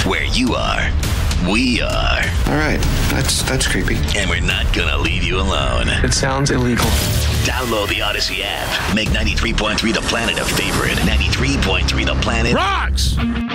Where you are, we are. All right, that's creepy. And we're not gonna leave you alone. It sounds illegal. Download the Odyssey app. Make 93.3 The Planet a favorite. 93.3 The Planet Rocks!